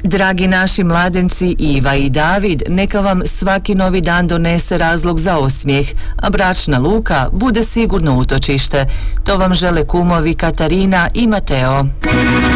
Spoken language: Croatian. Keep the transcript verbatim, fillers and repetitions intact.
Dragi naši mladenci Iva i David, neka vam svaki novi dan donese razlog za osmijeh, a bračna luka bude sigurno utočište. To vam žele kumovi Katarina i Mateo.